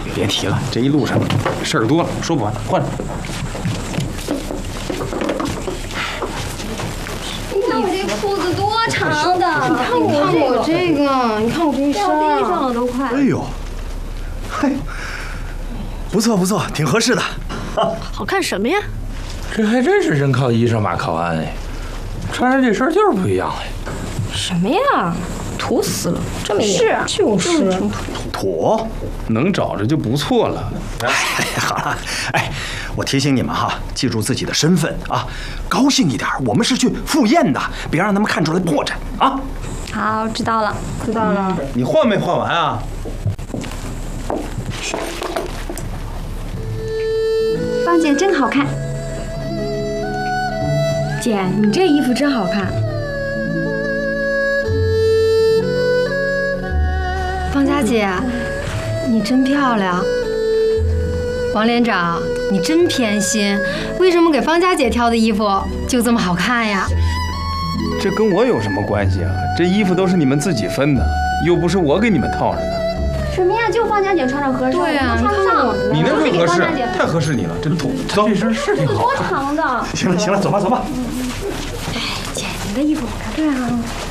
别提了，这一路上事儿多了，说不完。换。 你看我这裤子多长的！ 你看我这个，你看我这一身， 掉地上了都快。 哎呦，嘿，不错不错，挺合适的。 好看什么呀？ 这还真是人靠衣裳马靠鞍哎，穿上这身就是不一样哎。 什么呀？土死了，这么是就是土， 能找着就不错了。 哎，好了，哎，我提醒你们哈，记住自己的身份啊，高兴一点，我们是去赴宴的，别让他们看出来破绽啊。 好，知道了，知道了。 你换没换完啊？ 芳姐真好看。 姐，你这衣服真好看。方家姐，你真漂亮。王连长，你真偏心，为什么给方家姐挑的衣服就这么好看呀？ 这跟我有什么关系啊？这衣服都是你们自己分的，又不是我给你们套上的。 什么呀？就芳家姐穿着合适， 对呀， 我穿不上。 你那更合适，太合适你了，真土。走，这身是挺好。 多长的？ 行了行了，走吧走吧。 哎，姐，你的衣服好看。 对啊。